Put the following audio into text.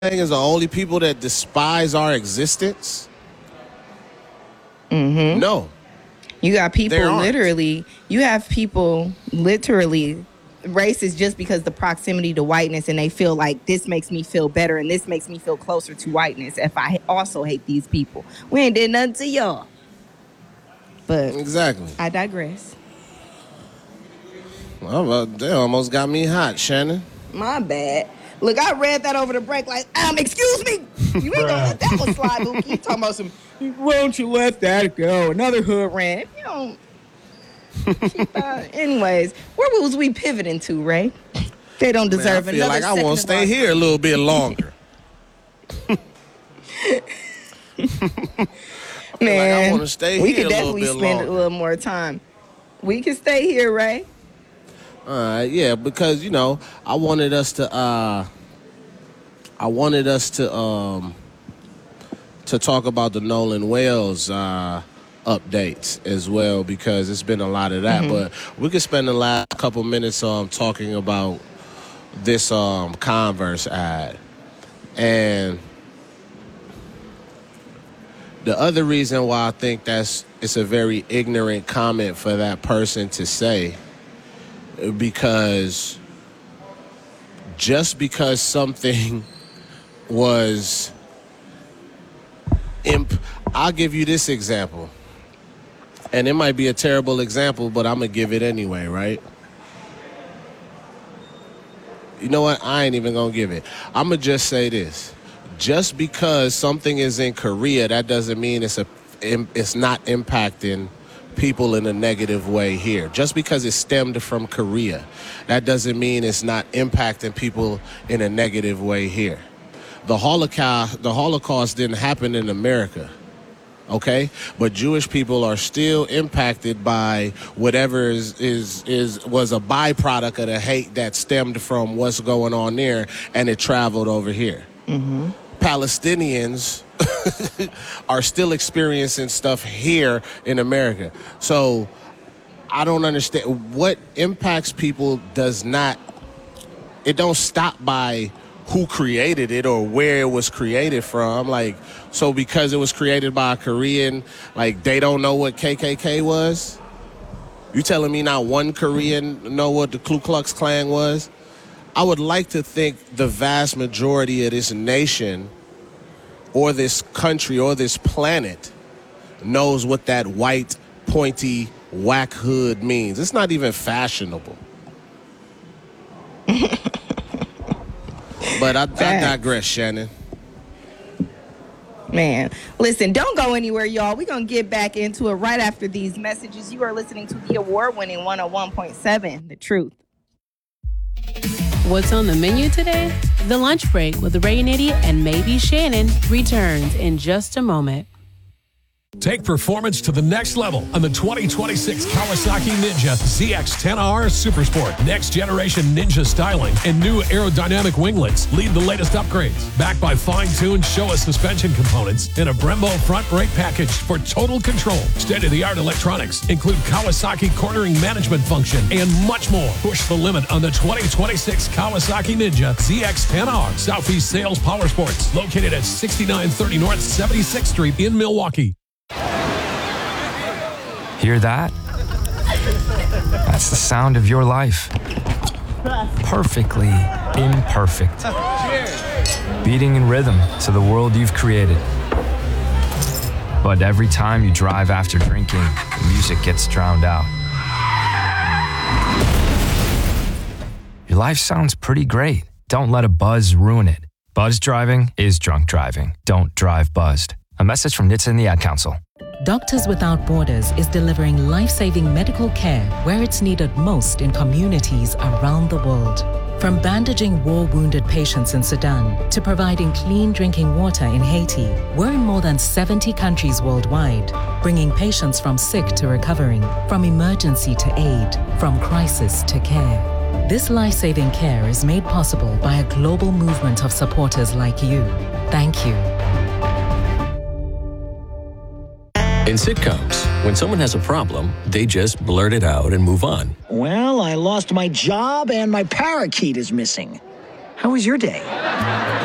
thing is the only people that despise our existence? Mm-hmm. No. You got people literally, racist just because the proximity to whiteness, and they feel like this makes me feel better and this makes me feel closer to whiteness if I also hate these people. We ain't did nothing to y'all. But exactly. I digress. Well, they almost got me hot, Shannon. My bad. Look, I read that over the break like, excuse me. You ain't gonna let that one slide, Mookie. You talking about some, why don't you let that go? Another hood rant. If you don't. Anyways, where was we pivoting to, Ray? They don't deserve another. I feel like I want to stay here a little bit longer. Man, like I want to stay here. We could definitely spend a little more time. We can stay here, Ray. Yeah, because I wanted us to talk about the Nolan Wales updates as well, because it's been a lot of that. Mm-hmm. But we could spend the last couple minutes talking about this Converse ad. And the other reason why I think it's a very ignorant comment for that person to say, because just because something was I'll give you this example. And it might be a terrible example, but I'm going to give it anyway, right? You know what? I ain't even going to give it. I'm going to just say this. Just because something is in Korea, that doesn't mean it's not impacting people in a negative way here. Just because it stemmed from Korea, that doesn't mean it's not impacting people in a negative way here. The Holocaust didn't happen in America. Okay, but Jewish people are still impacted by whatever was a byproduct of the hate that stemmed from what's going on there, and it traveled over here. Mm-hmm. Palestinians are still experiencing stuff here in America. So I don't understand what impacts people. It don't stop by who created it or where it was created from. Like, so because it was created by a Korean, like, they don't know what KKK was? You telling me not one Korean know what the Ku Klux Klan was? I would like to think the vast majority of this nation or this country or this planet knows what that white, pointy, whack hood means. It's not even fashionable. But I digress, Shannon. Man, listen, don't go anywhere, y'all. We're going to get back into it right after these messages. You are listening to the award-winning 101.7, The Truth. What's on the menu today? The Lunch Break with Ray Nitty and maybe Shannon returns in just a moment. Take performance to the next level on the 2026 Kawasaki Ninja ZX-10R Supersport. Next generation Ninja styling and new aerodynamic winglets lead the latest upgrades. Backed by fine-tuned Showa suspension components and a Brembo front brake package for total control. State-of-the-art electronics include Kawasaki cornering management function and much more. Push the limit on the 2026 Kawasaki Ninja ZX-10R. Southeast Sales Power Sports, located at 6930 North 76th Street in Milwaukee. Hear that? That's the sound of your life. Perfectly imperfect. Beating in rhythm to the world you've created. But every time you drive after drinking, the music gets drowned out. Your life sounds pretty great. Don't let a buzz ruin it. Buzz driving is drunk driving. Don't drive buzzed. A message from NHTSA and the Ad Council. Doctors Without Borders is delivering life-saving medical care where it's needed most in communities around the world. From bandaging war-wounded patients in Sudan to providing clean drinking water in Haiti, we're in more than 70 countries worldwide, bringing patients from sick to recovering, from emergency to aid, from crisis to care. This life-saving care is made possible by a global movement of supporters like you. Thank you. In sitcoms, when someone has a problem, they just blurt it out and move on. Well, I lost my job and my parakeet is missing. How was your day?